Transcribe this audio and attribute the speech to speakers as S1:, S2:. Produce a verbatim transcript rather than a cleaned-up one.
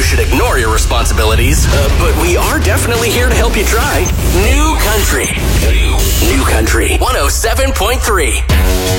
S1: should ignore your responsibilities, uh, but we are definitely here to help you try. New Country. New Country one oh seven point three.